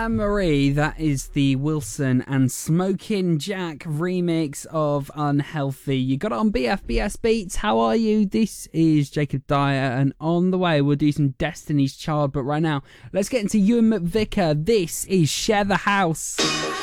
Anne-Marie, that is the Wilson and Smoking Jack remix of Unhealthy. You got it on BFBS Beats. How are you? This is Jacob Dyer, and on the way we'll do some Destiny's Child, but right now let's get into Ewan McVicker. This is Share the House.